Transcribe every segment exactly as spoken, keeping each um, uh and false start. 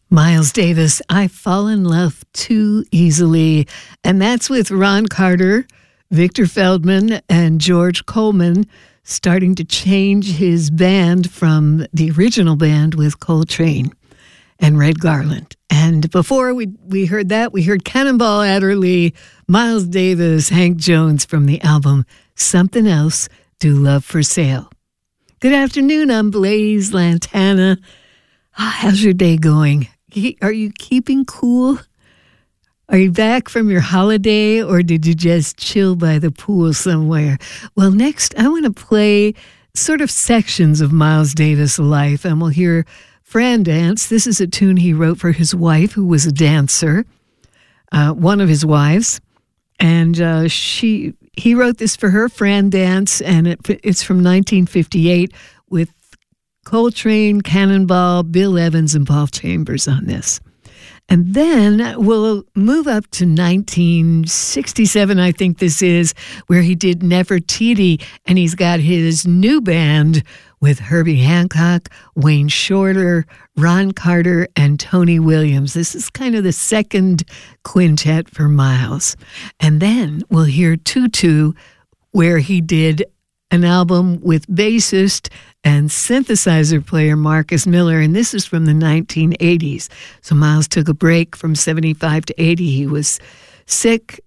Miles Davis, I fall in love too easily. And that's with Ron Carter, Victor Feldman, and George Coleman starting to change his band from the original band with Coltrane and Red Garland. And before we, we heard that, we heard Cannonball Adderley, Miles Davis, Hank Jones from the album Something Else, Do Love for Sale. Good afternoon, I'm Blaze Lantana. How's your day going? Are you keeping cool? Are you back from your holiday, or did you just chill by the pool somewhere? Well, next, I want to play sort of sections of Miles Davis' life, and we'll hear Fran Dance. This is a tune he wrote for his wife, who was a dancer, uh, one of his wives, and uh, she he wrote this for her, Fran Dance, and it, it's from nineteen fifty-eight with Coltrane, Cannonball, Bill Evans, and Paul Chambers on this. And then we'll move up to nineteen sixty-seven, I think this is, where he did Nefertiti, and he's got his new band with Herbie Hancock, Wayne Shorter, Ron Carter, and Tony Williams. This is kind of the second quintet for Miles. And then we'll hear Tutu, where he did an album with bassist and synthesizer player Marcus Miller, and this is from the nineteen eighties. So Miles took a break from seventy-five to eighty. He was sick,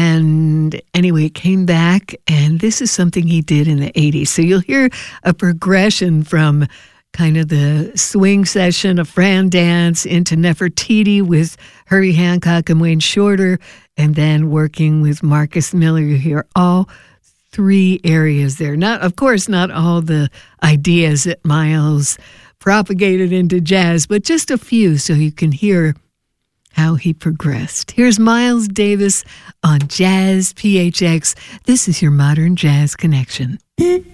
and anyway, came back, and this is something he did in the eighties. So you'll hear a progression from kind of the swing session of Fran Dance into Nefertiti with Herbie Hancock and Wayne Shorter, and then working with Marcus Miller. You hear all three areas there. Not, of course, not all the ideas that Miles propagated into jazz, but just a few so you can hear how he progressed. Here's Miles Davis on Jazz P H X. This is your Modern Jazz Connection.